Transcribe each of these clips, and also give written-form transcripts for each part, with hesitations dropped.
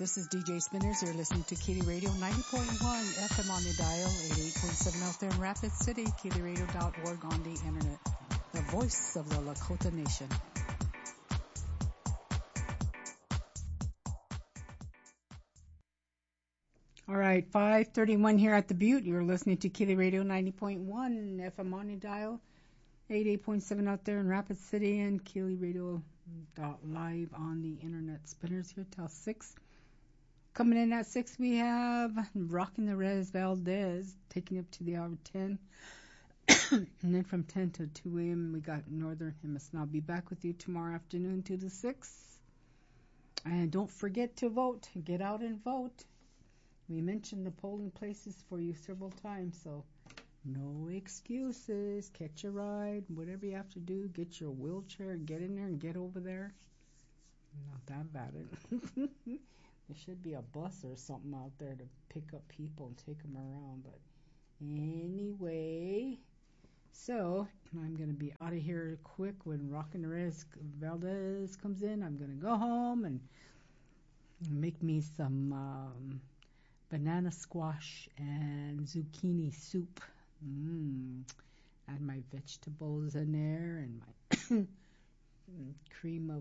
This is DJ Spinners. You're listening to Keely Radio 90.1 FM on the dial, 88.7 out there in Rapid City, KeelyRadio.org on the internet. The voice of the Lakota Nation. All right, 5:31 here at the Butte. You're listening to Keely Radio 90.1 FM on the dial, 88.7 out there in Rapid City, and KeelyRadio.live on the internet. Spinners here till 6. Coming in at 6, we have Rockin' the Rez Valdez, taking up to the hour 10. And then from 10 to 2 a.m., we got Northern Hemisphere. I'll be back with you tomorrow afternoon, 2 to 6. And don't forget to vote. Get out and vote. We mentioned the polling places for you several times, so no excuses. Catch a ride. Whatever you have to do, get your wheelchair, get in there and get over there. Not that bad. There should be a bus or something out there to pick up people and take them around. But anyway, so I'm going to be out of here quick when Rockin' Rez Valdez comes in. I'm going to go home and make me some banana squash and zucchini soup. Add my vegetables in there and my cream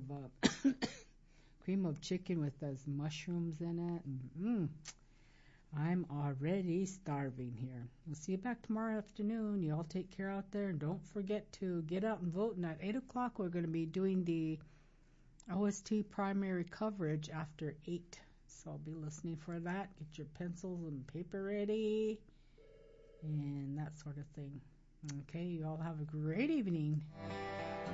of chicken with those mushrooms in it. I'm already starving here. We'll see you back tomorrow afternoon. You all take care out there. And don't forget to get out and vote. And at 8 o'clock, we're going to be doing the OST primary coverage after 8. So I'll be listening for that. Get your pencils and paper ready and that sort of thing. Okay, you all have a great evening.